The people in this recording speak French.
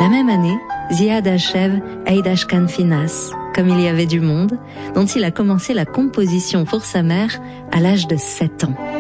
La même année, Ziad achève Eid Ashkan Finas, comme il y avait du monde, dont il a commencé la composition pour sa mère à l'âge de 7 ans.